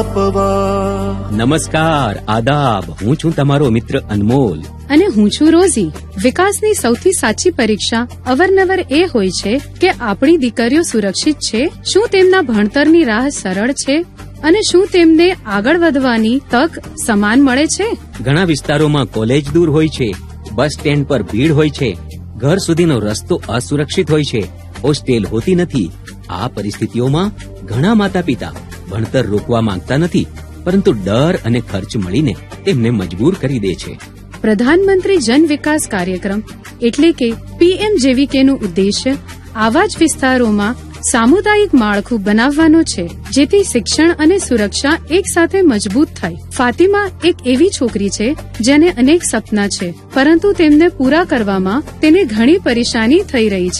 આપવા. નમસ્કાર, આદાબ. હું છું તમારો મિત્ર અનમોલ. અને હું છું રોઝી. વિકાસની સૌથી સાચી પરીક્ષા અવારનવાર એ હોય છે કે આપણી દીકરીઓ સુરક્ષિત છે, શું તેમના ભણતરની રાહ સરળ છે અને શું તેમને આગળ વધવાની તક સમાન મળે છે. ઘણા વિસ્તારોમાં કોલેજ દૂર હોય છે, બસ સ્ટેન્ડ પર ભીડ હોય છે, ઘર સુધીનો રસ્તો અસુરક્ષિત હોય છે, હોસ્ટેલ હોતી નથી. આ પરિસ્થિતિઓમાં ઘણા માતા પિતા ભણતર રોકવા માંગતા નથી, પરંતુ ડર અને ખર્ચ મળીને તેમને મજબૂર કરી દે છે. પ્રધાનમંત્રી જન વિકાસ કાર્યક્રમ એટલે કે PMJVK નું ઉદ્દેશ્ય આવા જ વિસ્તારોમાં સામુદાયિક માળખું બનાવવાનો છે, જેથી શિક્ષણ અને સુરક્ષા એક સાથે મજબૂત થાય. ફાતિમા એક એવી છોકરી છે જેને અનેક સપના છે, પરંતુ તેમને પૂરા કરવામાં તેને ઘણી પરેશાની થઈ રહી છે.